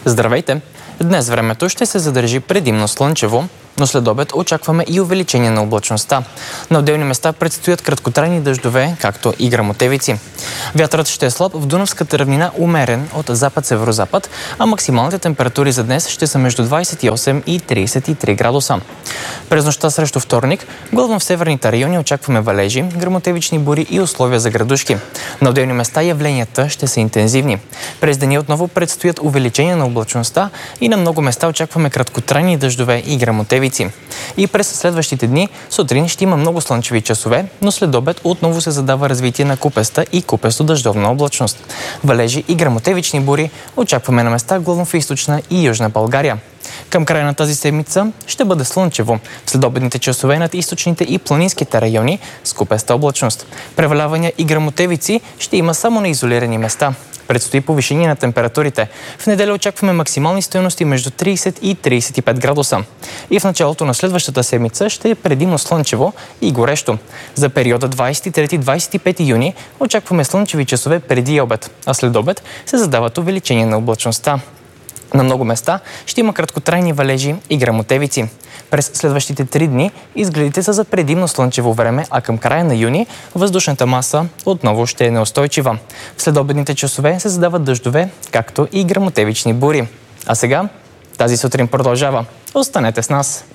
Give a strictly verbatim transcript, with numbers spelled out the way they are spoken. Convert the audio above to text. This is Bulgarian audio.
Здравейте! Днес времето ще се задържи предимно слънчево, но след обед очакваме и увеличение на облачността. На отделни места предстоят краткотрайни дъждове, както и гръмотевици. Вятърът ще е слаб, в Дунавската равнина умерен от запад-северозапад, а максималните температури за днес ще са между двадесет и осем и тридесет и три градуса. През нощта срещу вторник, главно в северните райони очакваме валежи, гръмотевични бури и условия за градушки. На отделни места явленията ще са интензивни. През деня отново предстоят увеличение на облачността и на много места очакваме краткотрайни дъждове и гръмотевици. И през следващите дни сутрин ще има много слънчеви часове, но след обед отново се задава развитие на купеста и купесто-дъждовна облачност. Валежи и гръмотевични бури очакваме на места главно в източна и южна България. Към края на тази седмица ще бъде слънчево. В следобедните часове над източните и планинските райони с купеста облачност. Превалявания и гръмотевици ще има само на изолирани места. Предстои повишение на температурите. В неделя очакваме максимални стойности между тридесет и тридесет и пет градуса. И в началото на следващата седмица ще е предимно слънчево и горещо. За периода двадесет и трети до двадесет и пети юни очакваме слънчеви часове преди обед, а след обед се задават увеличение на облачността. На много места ще има краткотрайни валежи и гръмотевици. През следващите три дни изгледите са за предимно слънчево време, а към края на юни въздушната маса отново ще е неустойчива. В следобедните часове се задават дъждове, както и гръмотевични бури. А сега тази сутрин продължава. Останете с нас!